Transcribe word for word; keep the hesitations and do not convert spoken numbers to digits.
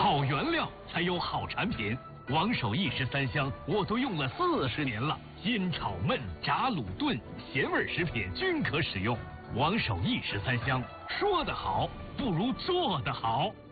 好原料才有好产品。王守义十三香我都用了四十年了，煎炒焖炸卤炖咸味食品均可使用。王守义十三香，说得好不如做得好。